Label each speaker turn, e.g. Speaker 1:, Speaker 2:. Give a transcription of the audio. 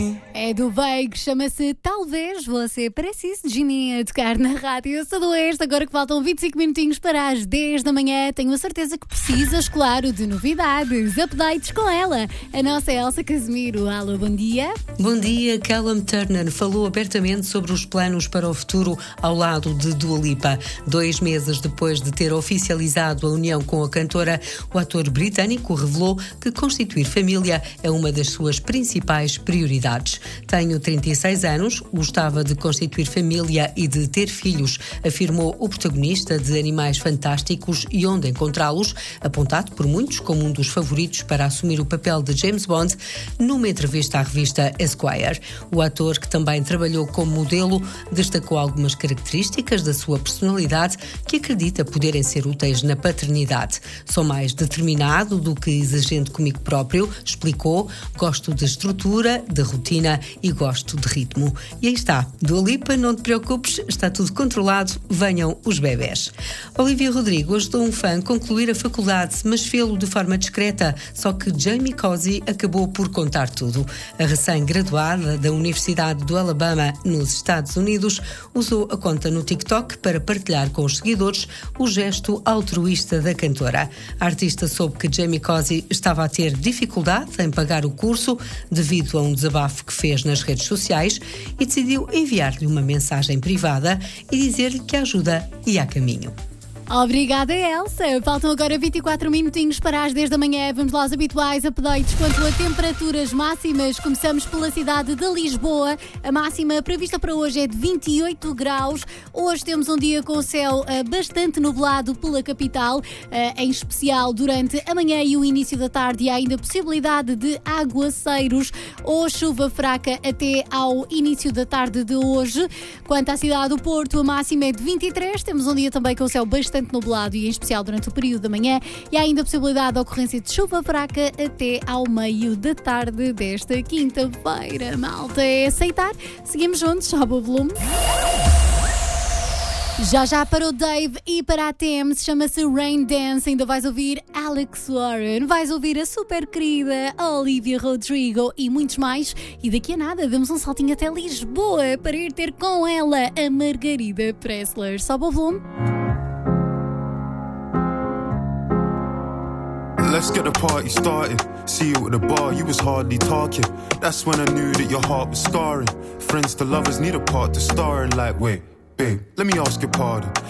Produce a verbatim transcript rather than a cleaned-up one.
Speaker 1: É do Veig, chama-se Talvez Você Precise de Jimmy a tocar na rádio. Eu sou do Oeste, agora que faltam vinte e cinco minutinhos para as dez da manhã. Tenho a certeza que precisas, claro, de novidades, updates com ela. A nossa Elsa Casimiro. Alô, bom dia.
Speaker 2: Bom dia. Callum Turner falou abertamente sobre os planos para o futuro ao lado de Dua Lipa. Dois meses depois de ter oficializado a união com a cantora, o ator britânico revelou que constituir família é uma das suas principais prioridades. Tenho trinta e seis anos, gostava de constituir família e de ter filhos, afirmou o protagonista de Animais Fantásticos e Onde Encontrá-los, apontado por muitos como um dos favoritos para assumir o papel de James Bond, numa entrevista à revista Esquire. O ator, que também trabalhou como modelo, destacou algumas características da sua personalidade que acredita poderem ser úteis na paternidade. Sou mais determinado do que exigente comigo próprio, explicou. Gosto de estrutura, de rotina e gosto de ritmo. E aí está, Dua Lipa, não te preocupes, está tudo controlado, venham os bebés. Olivia Rodrigo ajudou um fã a concluir a faculdade, mas fê-lo de forma discreta, só que Jamie Cosi acabou por contar tudo. A recém-graduada da Universidade do Alabama, nos Estados Unidos, usou a conta no TikTok para partilhar com os seguidores o gesto altruísta da cantora. A artista soube que Jamie Cosi estava a ter dificuldade em pagar o curso devido a um desabafo que fez nas redes sociais e decidiu enviar-lhe uma mensagem privada e dizer-lhe que a ajuda ia a caminho.
Speaker 1: Obrigada, Elsa. Faltam agora vinte e quatro minutinhos para as dez da manhã. Vamos lá aos habituais updates quanto a temperaturas máximas. Começamos pela cidade de Lisboa. A máxima prevista para hoje é de vinte e oito graus. Hoje temos um dia com o céu uh, bastante nublado pela capital, uh, em especial durante a manhã e o início da tarde. E há ainda possibilidade de aguaceiros ou chuva fraca até ao início da tarde de hoje. Quanto à cidade do Porto, a máxima é de vinte e três. Temos um dia também com o céu bastante nublado e em especial durante o período da manhã, e há ainda a possibilidade de ocorrência de chuva fraca até ao meio da tarde desta quinta-feira. Malta, é aceitar. Seguimos juntos, sobe o volume. Já já para o Dave e para a Thames, chama-se Rain Dance. Ainda vais ouvir Alex Warren, vais ouvir a super querida Olivia Rodrigo e muitos mais. E daqui a nada damos um saltinho até Lisboa para ir ter com ela a Margarida Pressler. Sobe o volume.
Speaker 3: Let's get the party started. See you at the bar, you was hardly talking. That's when I knew that your heart was scarring. Friends to lovers need a part to star in. Like, wait, babe, let me ask your pardon.